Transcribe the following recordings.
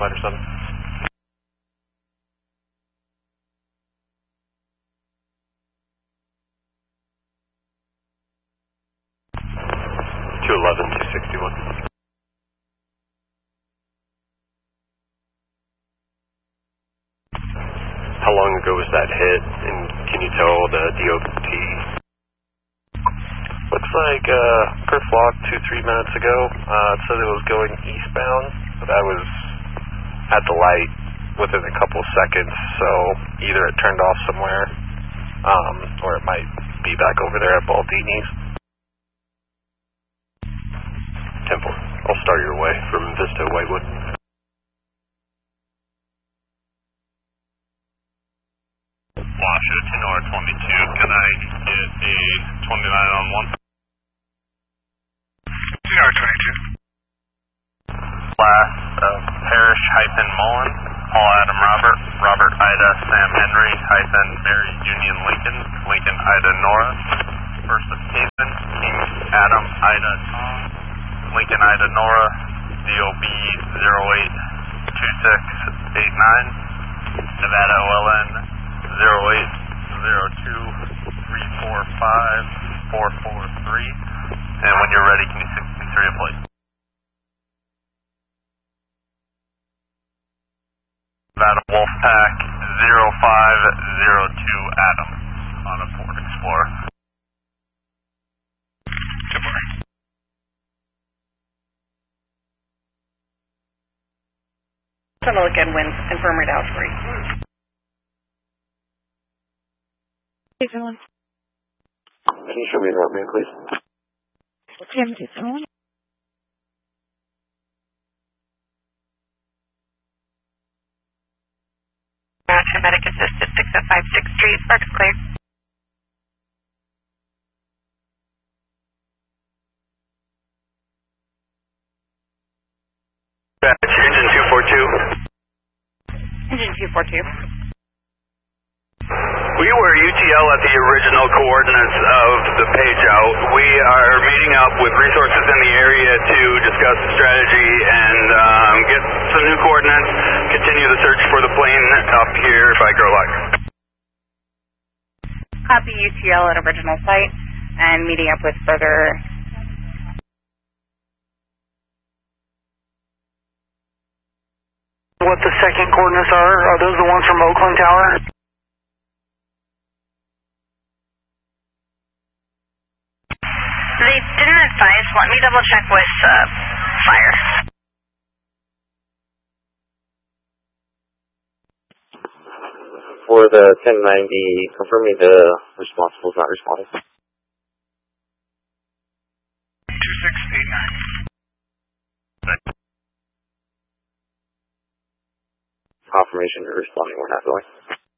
Fighter 7. 261. How long ago was that hit, and can you tell the DOT? Looks like Griff Lock 2-3 minutes ago. It said it was going eastbound, but I was at the light within a couple seconds, so either it turned off somewhere, or it might be back over there at Baldini's. Temple, I'll start your way from Vista Whitewood. Washer, Tenor 22, can I get a 29 on 1? Tenor 22. Class of Parrish-Mullen, Paul Adam Robert, Robert Ida Sam Henry, Mary Union Lincoln, Lincoln Ida Nora, First of Haven, King Adam Ida Tom, Lincoln Ida Nora, DOB 082689, Nevada OLN 0802345443, and when you're ready, can you 63 a plate? Nevada Wolfpack 0502 Adam on a Ford Explorer. Trying to look at when infirmary to Osprey. Someone. Can you show me the route, man, please? Jim, someone. Medic assisted 6056 Street, Sparks clear. Engine 242. Engine 242. We were UTL at the original coordinates of the page out. We are meeting up with resources in the area to discuss the strategy and get some new coordinates, continue the search for the plane up here by Gerlach. Copy UTL at original site and meeting up with further. What the second coordinates are those the ones from Oakland Tower? They didn't advise. Let me double check with fire. For the 1090, confirming the responsible is not responding. 2689. Confirmation you're responding, we're not going.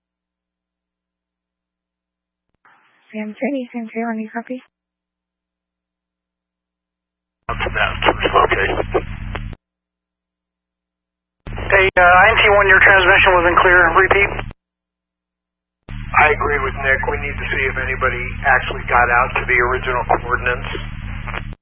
Sam 2, on you copy? Okay. Hey, INT1, your transmission wasn't clear. Repeat. I agree with Nick. We need to see if anybody actually got out to the original coordinates.